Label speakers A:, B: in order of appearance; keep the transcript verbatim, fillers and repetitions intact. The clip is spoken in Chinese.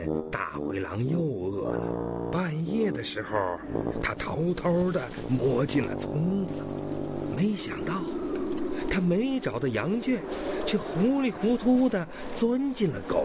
A: 天大灰狼又饿了，半夜的时候，他偷偷地摸进了村子。没想到，他没找到羊圈，却糊里糊涂地钻进了狗